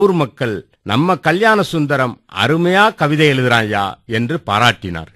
ஊர் மக்கள் நம்ம கல்யாண சுந்தரம் அருமையா கவிதை எழுதுறாயா என்று பாராட்டினார்.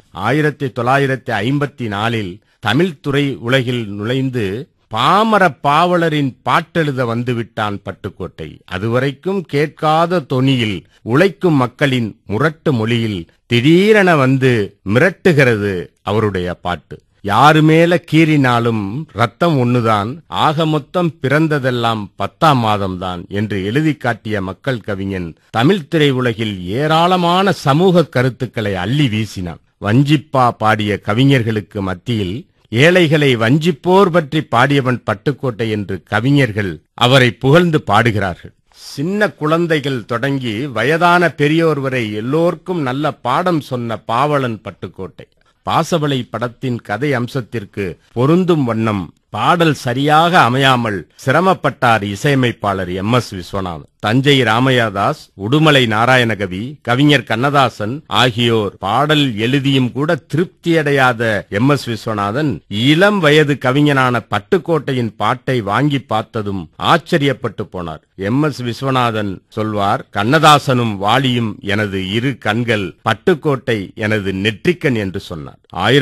1954 தமிழ் துறை உலகில் நுழைந்து பாமர பாவலரின் பாட்டெழுத வந்துவிட்டான் பட்டுக்கோட்டை. அதுவரைக்கும் கேட்காத தொனியில் உழைக்கும் மக்களின் முரட்டு மொழியில் திடீரென வந்து மிரட்டுகிறது அவருடைய பாட்டு. யாரு மேல கீறினாலும் ரத்தம் ஒண்ணுதான், ஆக மொத்தம் பிறந்ததெல்லாம் 10ஆம் மாதம்தான் என்று எழுதி காட்டிய மக்கள் கவிஞன் தமிழ் திரை உலகில் ஏராளமான சமூக கருத்துக்களை அள்ளி வீசினான். வஞ்சிப்பா பாடிய கவிஞர்களுக்கு மத்தியில் ஏழைகளை வஞ்சிப்போர் பற்றி பாடியவன் பட்டுக்கோட்டை என்று கவிஞர்கள் அவரை புகழ்ந்து பாடுகிறார்கள். சின்ன குழந்தைகள் தொடங்கி வயதான பெரியோர் வரை எல்லோருக்கும் நல்ல பாடம் சொன்ன பாவலன் பட்டுக்கோட்டை. பாசவளை படத்தின் கதை அம்சத்திற்கு பொருந்தும் வண்ணம் பாடல் சரியாக அமையாமல் சிரமப்பட்டார் இசையமைப்பாளர் எம்.எஸ். விஸ்வநாதன். தஞ்சை ராமையாதாஸ், உடுமலை நாராயணகவி, கவிஞர் கண்ணதாசன் ஆகியோர் பாடல் எழுதியும் கூட திருப்தியடையாத எம்.எஸ். விஸ்வநாதன் இளம் வயது கவிஞனான பட்டுக்கோட்டையின் பாட்டை வாங்கி பார்த்ததும் ஆச்சரியப்பட்டு போனார். எம்.எஸ். விஸ்வநாதன் சொல்வார், கண்ணதாசனும் வாலியும் எனது இரு கண்கள், பட்டுக்கோட்டை எனது நெற்றிக்கண் என்று சொன்னார்.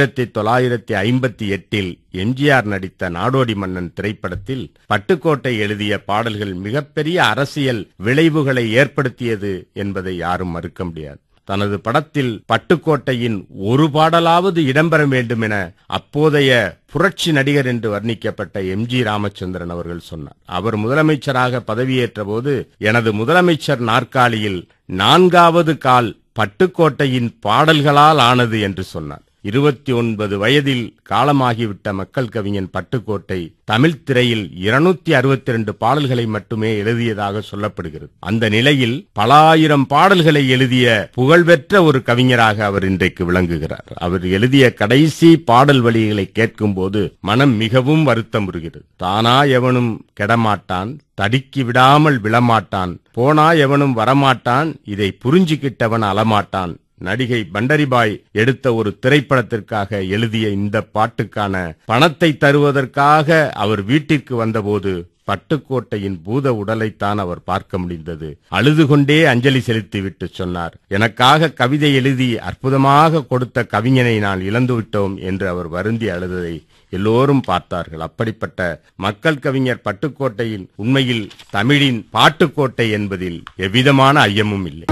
1958 எம்ஜிஆர் நடித்த நாடோடி மன்னன் திரைப்படத்தில் பட்டுக்கோட்டை எழுதிய பாடல்கள் மிகப்பெரிய அரசியல் விளைவுகளை ஏற்படுத்தியது என்பதை யாரும் மறுக்க முடியாது. தனது படத்தில் பட்டுக்கோட்டையின் ஒரு பாடலாவது இடம்பெற வேண்டும் என அப்போதைய புரட்சி நடிகர் என்று வர்ணிக்கப்பட்ட எம்.ஜி. ராமச்சந்திரன் அவர்கள் சொன்னார். அவர் முதலமைச்சராக பதவியேற்ற போது எனது முதலமைச்சர் நாற்காலியில் 4வது கால் பட்டுக்கோட்டையின் பாடல்களால் ஆனது என்று சொன்னார். 29 வயதில் காலமாகிவிட்ட மக்கள் கவிஞன் பட்டுக்கோட்டை தமிழ் திரையில் 262 பாடல்களை மட்டுமே எழுதியதாக சொல்லப்படுகிறது. அந்த நிலையில் பல ஆயிரம் பாடல்களை எழுதிய புகழ்பெற்ற ஒரு கவிஞராக அவர் இன்றைக்கு விளங்குகிறார். அவர் எழுதிய கடைசி பாடல் வரிகளை கேட்கும் போது மனம் மிகவும் வருத்தமுறுகிறது. தானா எவனும் கெடமாட்டான், தடுக்கி விடாமல் விழமாட்டான், போனா எவனும் வரமாட்டான், இதை புரிஞ்சுக்கிட்டவன் அலமாட்டான். நடிகை பண்டரிபாய் எடுத்த ஒரு திரைப்படத்திற்காக எழுதிய இந்த பாட்டுக்கான பணத்தை தருவதற்காக அவர் வீட்டிற்கு வந்தபோது பட்டுக்கோட்டையின் பூத உடலைத்தான் அவர் பார்க்க முடிந்தது. அழுது கொண்டே அஞ்சலி செலுத்திவிட்டு சொன்னார், எனக்காக கவிதை எழுதி அற்புதமாக கொடுத்த கவிஞனை நான் இழந்துவிட்டோம் என்று அவர் வருந்தி அழுததை எல்லோரும் பார்த்தார்கள். அப்படிப்பட்ட மக்கள் கவிஞர் பட்டுக்கோட்டையின் உண்மையில் தமிழின் பாட்டுக்கோட்டை என்பதில் எவ்விதமான ஐயமும் இல்லை.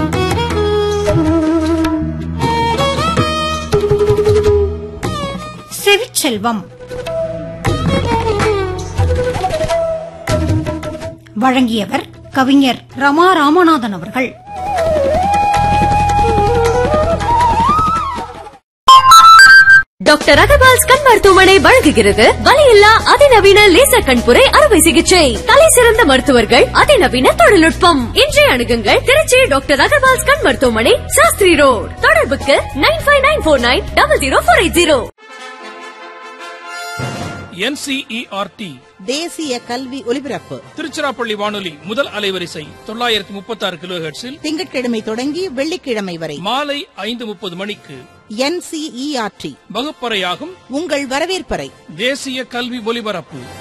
செவிச்செல்வம் வழங்கியவர் கவிஞர் ரமா ராமநாதன் அவர்கள். டாக்டர் அகர்வால்ஸ் கண் மருத்துவமனை வழங்குகிறது வலியில்லா அதிநவீன லேசர் கண்புரை அறுவை சிகிச்சை. தலை சிறந்த மருத்துவர்கள், அதிநவீன தொழில்நுட்பம். இன்றைய அணுகுங்கள் திருச்சி டாக்டர் அகர்வால்ஸ் கண் மருத்துவமனை, சாஸ்திரி ரோடு. தொடர்புக்கு 9594900480. NCERT தேசிய கல்வி ஒலிபரப்பு திருச்சிராப்பள்ளி வானொலி முதல் அலைவரிசை 936 கிலோஹெர்ட்ஸில் திங்கட்கிழமை தொடங்கி வெள்ளிக்கிழமை வரை மாலை 5:30 மணிக்கு NCERT வகுப்பறையாகும் உங்கள் வரவேற்பறை தேசிய கல்வி ஒலிபரப்பு.